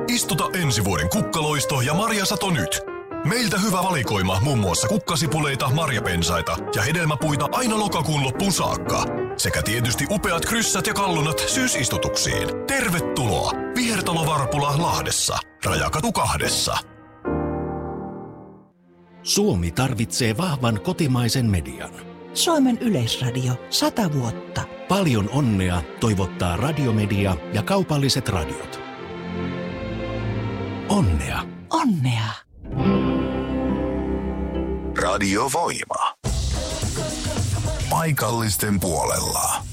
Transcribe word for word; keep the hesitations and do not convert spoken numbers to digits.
Istuta ensi vuoden kukkaloisto ja marjasato nyt. Meiltä hyvä valikoima muun muassa kukkasipuleita, marjapensaita ja hedelmäpuita aina lokakuun loppuun saakka. Sekä tietysti upeat kryssät ja kallunat syysistutuksiin. Tervetuloa! Vihertalo Varpula Lahdessa. Rajakatu kahdessa. Suomi tarvitsee vahvan kotimaisen median. Suomen Yleisradio sata vuotta. Paljon onnea toivottaa Radiomedia ja kaupalliset radiot. Onnea. Onnea. Radiovoima. Paikallisten puolella.